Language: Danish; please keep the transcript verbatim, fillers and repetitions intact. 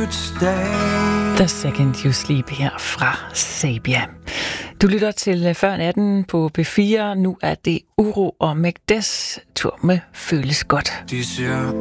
you'd stay. The Second You Sleep her fra Sabia. Du lytter til Før natten på P fire. Nu er det Uro og Magdes tur med Føles Godt. De siger